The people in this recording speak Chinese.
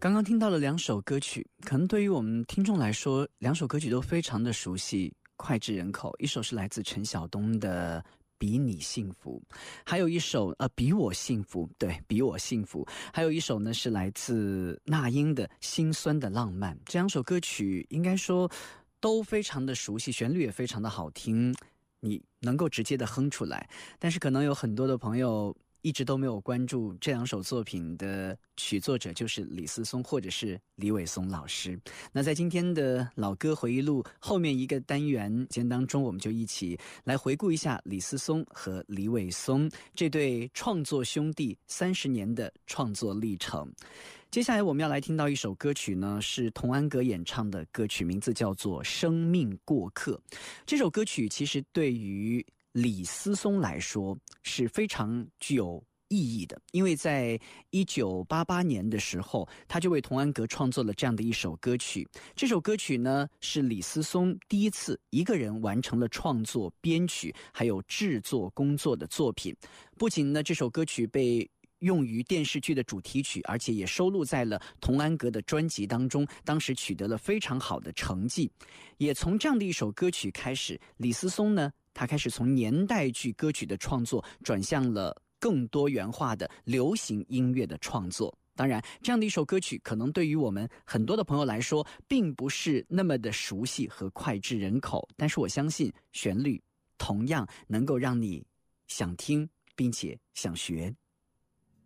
刚刚听到了两首歌曲，可能对于我们听众来说，两首歌曲都非常的熟悉，脍炙人口。一首是来自陈晓东的《比你幸福》，还有一首比我幸福，对，比我幸福。还有一首呢是来自那英的《心酸的浪漫》。这两首歌曲应该说都非常的熟悉，旋律也非常的好听，你能够直接的哼出来。但是可能有很多的朋友一直都没有关注这两首作品的曲作者就是李思松或者是李伟松老师。那在今天的老歌回忆录后面一个单元间当中，我们就一起来回顾一下李思松和李伟松这对创作兄弟30年的创作历程。接下来我们要来听到一首歌曲呢，是童安格演唱的歌曲，名字叫做《生命过客》。这首歌曲其实对于李思松来说是非常具有意义的，因为在1988年的时候，他就为童安格创作了这样的一首歌曲。这首歌曲呢，是李思松第一次一个人完成了创作、编曲还有制作工作的作品。不仅呢，这首歌曲被用于电视剧的主题曲，而且也收录在了童安格的专辑当中，当时取得了非常好的成绩。也从这样的一首歌曲开始，李思松呢，他开始从年代剧歌曲的创作转向了更多元化的流行音乐的创作。当然，这样的一首歌曲可能对于我们很多的朋友来说并不是那么的熟悉和脍炙人口，但是我相信旋律同样能够让你想听并且想学。